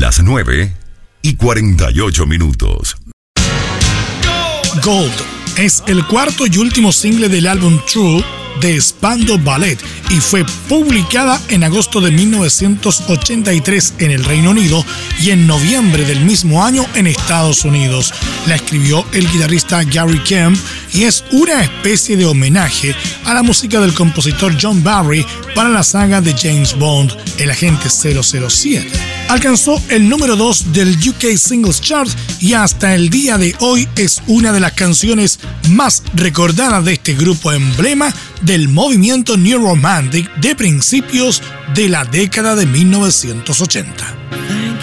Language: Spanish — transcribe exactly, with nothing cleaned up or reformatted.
Las nueve y cuarenta y ocho minutos. Gold es el cuarto y último single del álbum True de Spandau Ballet y fue publicada en agosto de mil novecientos ochenta y tres en el Reino Unido y en noviembre del mismo año en Estados Unidos. La escribió el guitarrista Gary Kemp y es una especie de homenaje a la música del compositor John Barry para la saga de James Bond, El Agente cero cero siete. Alcanzó el número dos del U K Singles Chart y hasta el día de hoy es una de las canciones más recordadas de este grupo emblema del movimiento New Romantic de principios de la década de mil novecientos ochenta.